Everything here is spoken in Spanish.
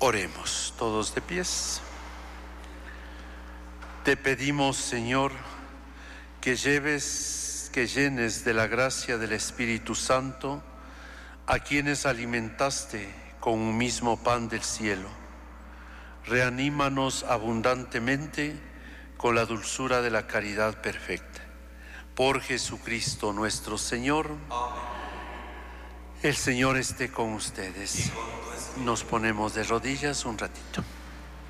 Oremos todos de pies. Te pedimos, Señor, que llenes de la gracia del Espíritu Santo a quienes alimentaste con un mismo pan del cielo. Reanímanos abundantemente con la dulzura de la caridad perfecta. Por Jesucristo nuestro Señor. Amén. El Señor esté con ustedes. Nos ponemos de rodillas un ratito.